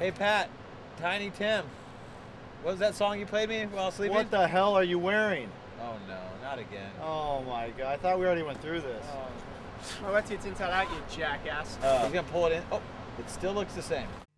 Hey Pat, Tiny Tim. What was that song you played me while sleeping? What the hell are you wearing? Oh no, not again. Oh my god, I thought we already went through this. Oh, let's get inside out, you jackass. He's gonna pull it in. Oh, it still looks the same.